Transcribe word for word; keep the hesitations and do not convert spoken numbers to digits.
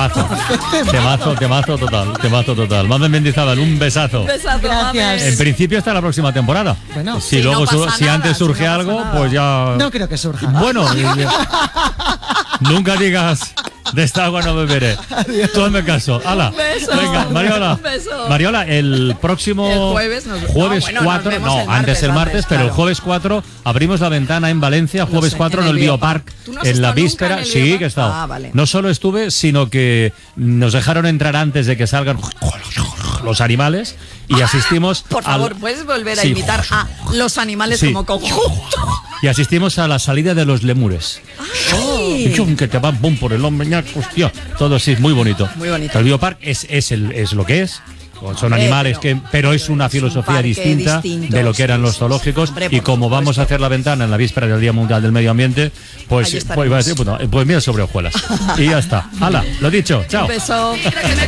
Temazo. Temazo, temazo total. Temazo total. Mamen Mendizábal, un besazo. Un besazo, Gracias. mames. En principio hasta la próxima temporada. Bueno, si Sí, luego no su- pasa si nada, antes si surge no pasa algo, nada. pues ya. no creo que surja. Bueno, nunca digas de esta agua no beberé. Tú hazme caso. Hala. Un beso. Venga, Mariola. Un beso. Mariola, el próximo El jueves nos- jueves no, bueno, nos cuatro, vemos no, el martes antes el martes, antes, pero el claro. jueves cuatro abrimos la ventana en Valencia, jueves sé, cuatro en en el el Biopark, Biopark. ¿Tú no has en la estado nunca víspera. en el Sí, Biopark? que he estado. Ah, vale. No solo estuve, sino que nos dejaron entrar antes de que salgan los animales y asistimos Por favor, al- ¿puedes volver a Sí. imitar a los animales Sí. como conjunto? y asistimos a la salida de los lemures. Y chum, que te van pum por el hombro, ñac, hostia, todo así, muy bonito. Muy bonito. El Biopark es, es, el, es lo que es. Son Hombre, animales, pero- que, pero es una es un filosofía parque distinta distinto, de lo que eran sí, los sí, zoológicos. sí. Hombre, Y por como vamos a supuesto. hacer la ventana en la víspera del Día Mundial del Medio Ambiente, Ahí pues, estaremos. pues, iba a decir, bueno, pues mira sobre hojuelas. Y ya está. Hala, lo dicho, chao. Un beso.